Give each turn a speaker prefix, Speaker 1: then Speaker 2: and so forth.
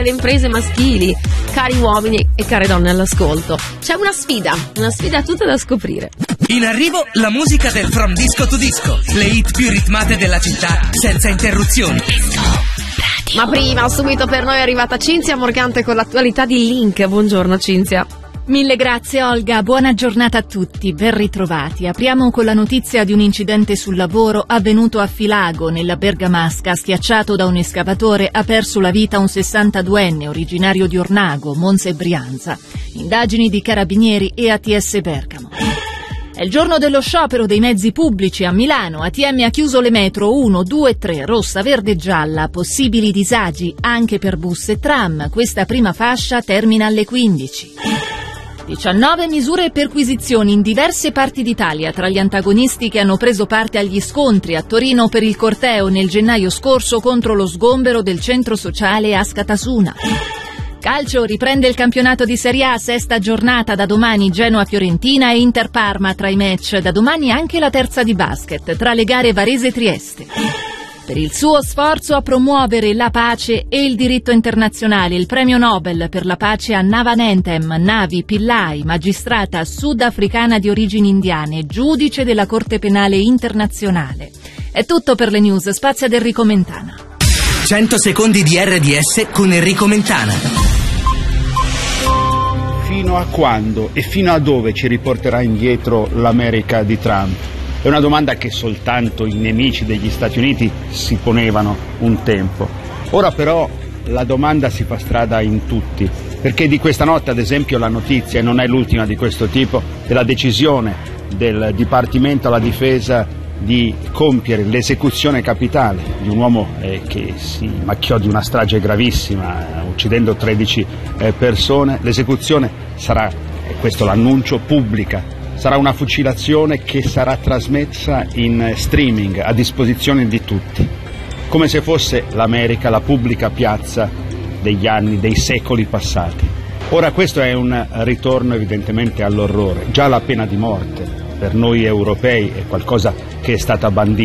Speaker 1: le imprese maschili, cari uomini e care donne all'ascolto. C'è una sfida tutta da scoprire.
Speaker 2: In arrivo la musica del From Disco to Disco, le hit più ritmate della città senza interruzioni.
Speaker 1: Ma prima, subito per noi è arrivata Cinzia Morgante con l'attualità di Link. Buongiorno Cinzia.
Speaker 3: Mille grazie Olga, buona giornata a tutti, ben ritrovati. Apriamo con la notizia di un incidente sul lavoro avvenuto a Filago, nella Bergamasca. Schiacciato da un escavatore ha perso la vita un 62enne originario di Ornago, Monza e Brianza. Indagini di Carabinieri e ATS Bergamo. È il giorno dello sciopero dei mezzi pubblici a Milano. ATM ha chiuso le metro 1, 2 e 3, rossa, verde e gialla. Possibili disagi anche per bus e tram. Questa prima fascia termina alle 15. 19 misure e perquisizioni in diverse parti d'Italia tra gli antagonisti che hanno preso parte agli scontri a Torino per il corteo nel gennaio scorso contro lo sgombero del centro sociale Ascatasuna. Calcio, riprende il campionato di Serie A, sesta giornata da domani Genoa-Fiorentina e Inter-Parma tra i match. Da domani anche la terza di basket tra le gare Varese-Trieste. Per il suo sforzo a promuovere la pace e il diritto internazionale, il premio Nobel per la pace a Navanentem Navi Pillai, magistrata sudafricana di origini indiane, giudice della Corte Penale Internazionale. È tutto per le news, spazio ad Enrico Mentana.
Speaker 2: 100 secondi di RDS con Enrico Mentana.
Speaker 4: Fino a quando e fino a dove ci riporterà indietro l'America di Trump? È una domanda che soltanto i nemici degli Stati Uniti si ponevano un tempo. Ora però la domanda si fa strada in tutti, perché di questa notte ad esempio la notizia, e non è l'ultima di questo tipo, della decisione del Dipartimento alla Difesa di compiere l'esecuzione capitale di un uomo che si macchiò di una strage gravissima, uccidendo 13 persone. L'esecuzione sarà, e questo l'annuncio, pubblica. Sarà una fucilazione che sarà trasmessa in streaming a disposizione di tutti, come se fosse l'America la pubblica piazza degli anni, dei secoli passati. Ora questo è un ritorno evidentemente all'orrore. Già la pena di morte per noi europei è qualcosa che è stata bandita